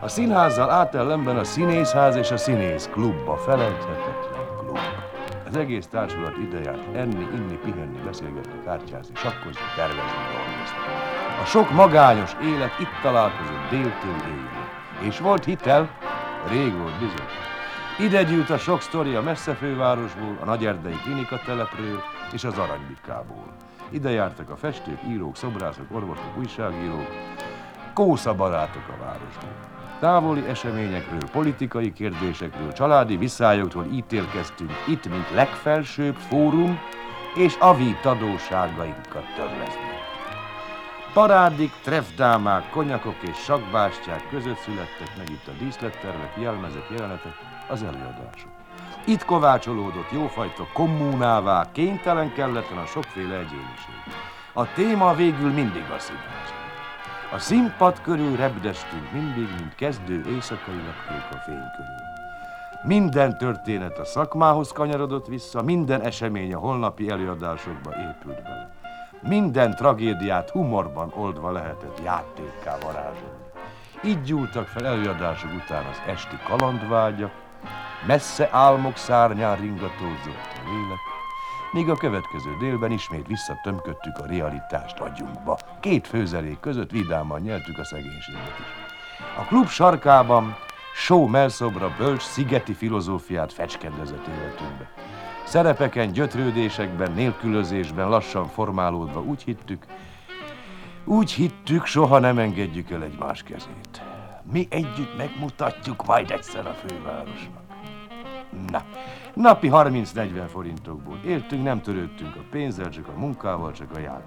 A színházzal átellenben a színészház és a színész klub, a felejthetetlen klub. Az egész társulat ide járt enni, inni, pihenni, beszélgetni, kártyázni, sakkozni, tervezni, dolgozni. A sok magányos élet itt találkozott déltől éjjel. És volt hitel, rég volt bizony. Ide gyűlt a sok sztori a messze fővárosból, a nagyerdei klinikatelepről és az Aranybikából. Ide jártak a festők, írók, szobrászok, orvosok, újságírók, kószabarátok a városból. Távoli eseményekről, politikai kérdésekről, családi viszályoktól ítélkeztünk itt, mint legfelsőbb fórum, és avít adósságainkat törlezni. Parádik, treffdámák, konyakok és sakkbástyák között születtek meg itt a díszlettervek, jelmezek, jelenetek, az előadások. Itt kovácsolódott jófajta kommunává, kénytelen kelletlen a sokféle egyéniség. A téma végül mindig a színház. A színpad körül repdestünk mindig, mint kezdő éjszakai lepkék a fény körül. Minden történet a szakmához kanyarodott vissza, minden esemény a holnapi előadásokba épült bele. Minden tragédiát humorban oldva lehetett játékká varázsolni. Így gyúltak fel előadások után az esti kalandvágyak, messze álmok szárnyán ringatózott a lélek, míg a következő délben ismét visszatömködtük a realitást agyunkba. Két főzelék között vidáman nyeltük a szegénységet is. A klub sarkában Só melszobra bölcs szigeti filozófiát fecskendezett életünkbe. Szerepeken, gyötrődésekben, nélkülözésben lassan formálódva úgy hittük, soha nem engedjük el egymás kezét. Mi együtt megmutatjuk majd egyszer a fővárosnak. Na, napi 30-40 forintokból éltünk, nem törődtünk a pénzzel, csak a munkával, csak a játékkal.